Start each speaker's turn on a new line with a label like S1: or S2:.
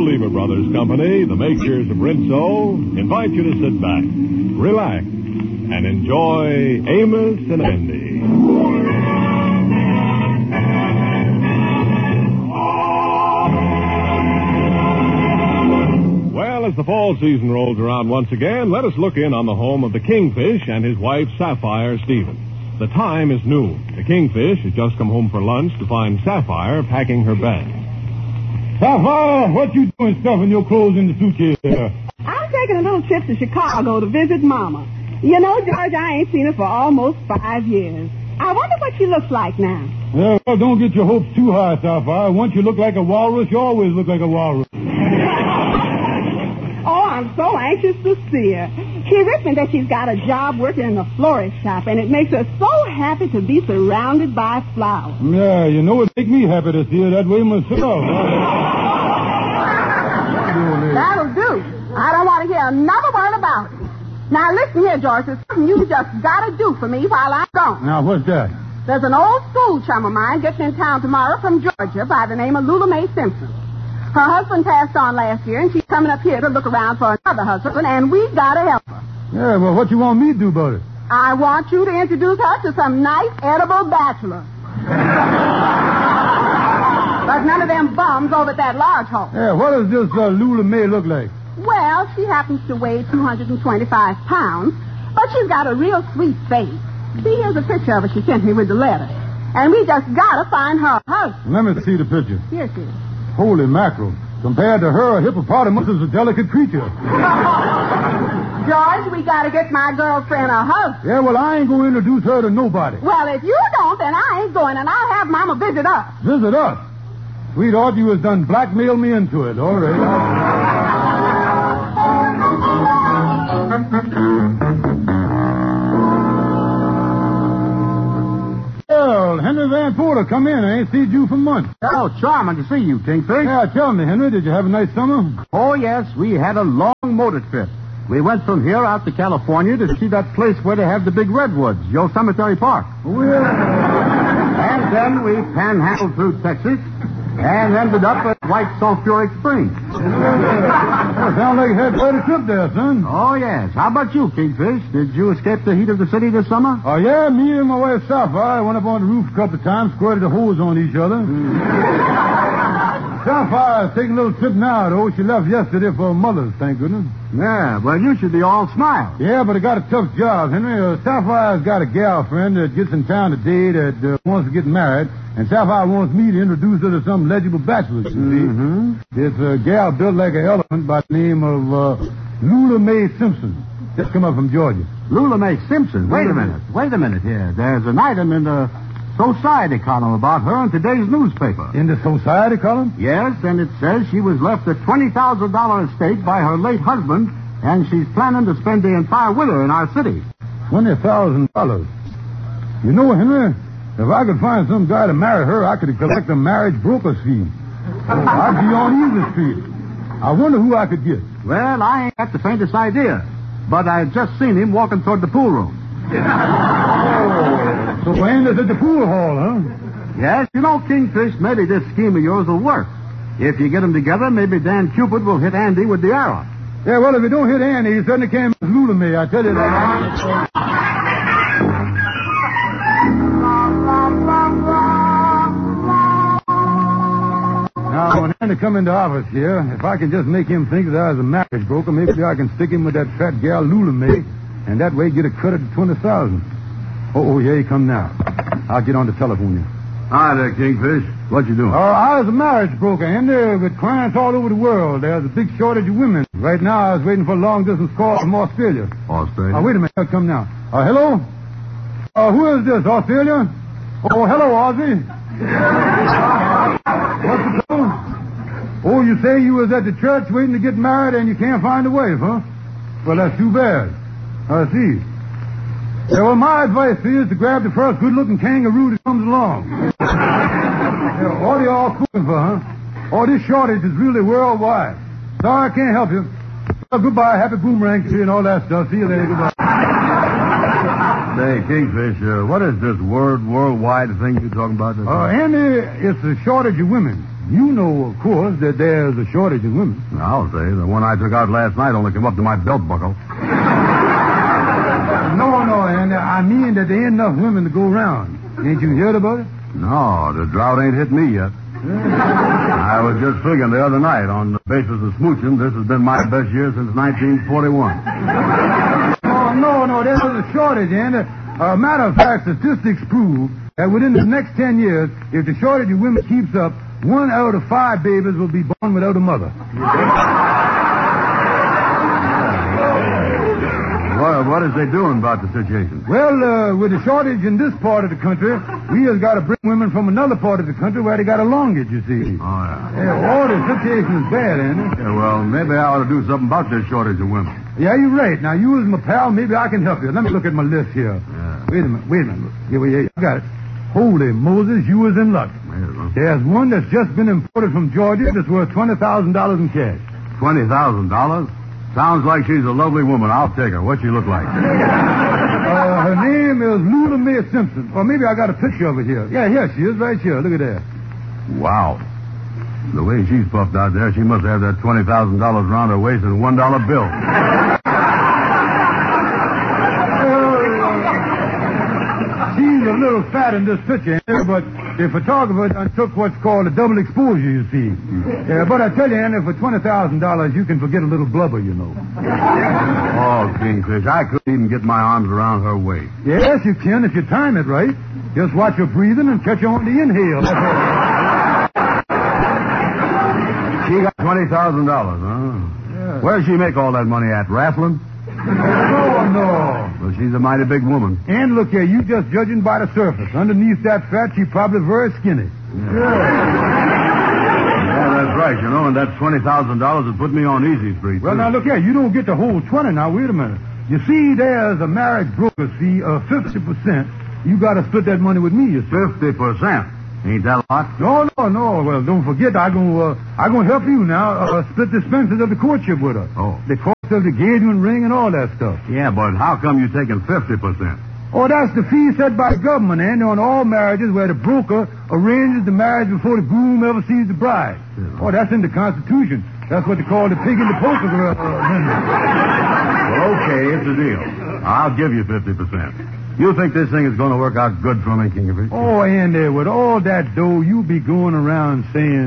S1: Lever Brothers Company, the makers of Rinso, invite you to sit back, relax, and enjoy Amos and Andy. Well, as the fall season rolls around once again, let us look in on the home of the Kingfish and his wife, Sapphire Stevens. The time is noon. The Kingfish has just come home for lunch to find Sapphire packing her bag.
S2: Sapphire, what you doing stuffing your clothes in the suitcase?
S3: I'm taking a little trip to Chicago to visit Mama. You know, George, I ain't seen her for almost 5 years. I wonder what she looks like now.
S2: Well, don't get your hopes too high, Sapphire. Once you look like a walrus, you always look like a walrus.
S3: Oh, I'm so anxious to see her. She wrote me that she's got a job working in a florist shop, and it makes her so happy to be surrounded by flowers.
S2: Yeah, you know it makes me happy to see her that way myself.
S3: That'll do. I don't want to hear another word about it. Now, listen here, George. There's something you just got to do for me while I'm gone.
S2: Now, what's that?
S3: There's an old school chum of mine getting in town tomorrow from Georgia by the name of Lula Mae Simpson. Her husband passed on last year, and she's coming up here to look around for another husband, and we got to help her.
S2: Yeah, well, what you want me to do about it?
S3: I want you to introduce her to some nice, edible bachelor. But none of them bums over at that large hole.
S2: Yeah, what does this Lula Mae look like?
S3: Well, she happens to weigh 225 pounds, but she's got a real sweet face. See, here's a picture of her she sent me with the letter. And we just got to find her husband.
S2: Let me see the picture.
S3: Here she is.
S2: Holy mackerel. Compared to her, a hippopotamus is a delicate creature.
S3: George, we got to get my girlfriend a husband.
S2: Yeah, well, I ain't going to introduce her to nobody.
S3: Well, if you don't, then I ain't going, and I'll have Mama visit us.
S2: Visit us? Sweetheart, you has done blackmailed me into it. All right. Well, Henry Van Porter, come in. I ain't seen you for months.
S4: Oh, charming to see you, Kingfish.
S2: Yeah, tell me, Henry, did you have a nice summer?
S4: Oh, yes, we had a long motor trip. We went from here out to California to see that place where they have the big redwoods, Yosemite Park.
S2: Well...
S4: And then we panhandled through Texas and ended up at White Sulphuric Springs.
S2: Sounds like you had quite a trip there, son.
S4: Oh, yes. How about you, Kingfish? Did you escape the heat of the city this summer?
S2: Oh, yeah, me and my wife Sapphire went up on the roof a couple of times, squirted the hose on each other. Sapphire's taking a little trip now, though. She left yesterday for her mother's, thank goodness.
S4: Yeah, well, you should be all smile.
S2: Yeah, but I got a tough job, Henry. Sapphire's got a gal friend that gets in town today that wants to get married, and Sapphire wants me to introduce her to some legible bachelors, you see. It's a gal built like an elephant by the name of Lula Mae Simpson. Just come up from Georgia.
S4: Lula Mae Simpson? Wait a minute here. There's an item in the Society column about her in today's newspaper.
S2: In the Society column?
S4: Yes, and it says she was left a $20,000 estate by her late husband, and she's planning to spend the entire winter in our city.
S2: $20,000. You know, Henry, if I could find some guy to marry her, I could collect a marriage broker fee. I'd be on Easy Street. I wonder who I could get.
S4: Well, I ain't got the faintest idea, but I just seen him walking toward the pool room.
S2: So Andy's at the pool hall, huh?
S4: Yes, you know, Kingfish, maybe this scheme of yours will work. If you get them together, maybe Dan Cupid will hit Andy with the arrow.
S2: Yeah, well, if he don't hit Andy, he certainly can't Lula me, I tell you that. Now, when Andy come into office here, if I can just make him think that I was a marriage broker, maybe I can stick him with that fat gal Lula Mae, and that way get a credit of $20,000. Oh, yeah, he come now. I'll get on the telephone here.
S4: Hi there, Kingfish. What you doing?
S2: I was a marriage broker, and with clients all over the world. There's a big shortage of women. Right now, I was waiting for a long-distance call from Australia.
S4: Australia?
S2: Wait a minute. I'll come now. Hello? Who is this, Australia? Oh, hello, Ozzy. What's the trouble? Oh, you say you was at the church waiting to get married and you can't find a wife, huh? Well, that's too bad. I see. Yeah, well, my advice to you is to grab the first good-looking kangaroo that comes along. What are you all cooking for, huh? Oh, this shortage is really worldwide. Sorry, I can't help you. Well, goodbye, happy boomerang to you and all that stuff. See you later, goodbye.
S4: Say, Kingfish, what is this worldwide thing you're talking about?
S2: Andy, it's a shortage of women. You know, of course, that there's a shortage of women.
S4: I'll say. The one I took out last night only came up to my belt buckle.
S2: No, and I mean that there ain't enough women to go around. Ain't you heard about it?
S4: No, the drought ain't hit me yet. I was just figuring the other night, on the basis of smooching, this has been my best year since 1941.
S2: No, there's a shortage, and matter of fact, statistics prove that within the next 10 years, if the shortage of women keeps up, 1 out of 5 babies will be born without a mother.
S4: What is they doing about the situation?
S2: Well, with the shortage in this part of the country, we has got to bring women from another part of the country where they got a longage, you see.
S4: Oh, yeah.
S2: All the situation is bad, ain't it?
S4: Yeah, well, maybe I ought to do something about this shortage of women.
S2: Yeah, you're right. Now, you as my pal, maybe I can help you. Let me look at my list here.
S4: Yeah.
S2: Wait a minute. Yeah, I got it. Holy Moses, you was in luck.
S4: Yeah.
S2: There's one that's just been imported from Georgia that's worth $20,000 in cash.
S4: $20,000? Sounds like she's a lovely woman. I'll take her. What's she look like?
S2: Her name is Lula Mae Simpson. Or maybe I got a picture of her here. Yeah, here she is, right here. Look at that.
S4: Wow. The way she's puffed out there, she must have that $20,000 around her waist in a $1 bill.
S2: She's a little fat in this picture, but the photographer took what's called a double exposure, you see. Yeah, but I tell you, Andy, for $20,000, you can forget a little blubber, you know.
S4: Oh, Kingfish, I couldn't even get my arms around her waist.
S2: Yes, you can if you time it right. Just watch her breathing and catch her on the inhale.
S4: She got $20,000, huh? Yeah. Where does she make all that money at? Raffling?
S2: No.
S4: Well, she's a mighty big woman.
S2: And look here, you just judging by the surface. Underneath that fat, she's probably very skinny.
S4: Yeah, that's right, you know, and that $20,000 would put me on easy street.
S2: Well, now, look here, you don't get the whole 20 now. Wait a minute. You see, there's a marriage broker fee of 50%. You got to split that money with me, you see.
S4: 50%? Ain't that a lot?
S2: No. Well, don't forget, I'm gonna help you now. Split the expenses of the courtship with her.
S4: Oh.
S2: The cost of the engagement ring and all that stuff.
S4: Yeah, but how come you taking 50%?
S2: Oh, that's the fee set by the government, and on all marriages where the broker arranges the marriage before the groom ever sees the bride. Yeah. Oh, that's in the Constitution. That's what they call the pig in the poker.
S4: Well, okay, it's a deal. I'll give you 50%. You think this thing is going to work out good for me, Kingfish?
S2: Oh, Andy, with all that dough, you be going around saying